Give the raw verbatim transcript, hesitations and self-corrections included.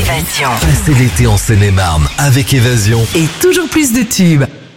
Évasion. Passez l'été en Seine-et-Marne avec Évasion. Et toujours plus de tubes.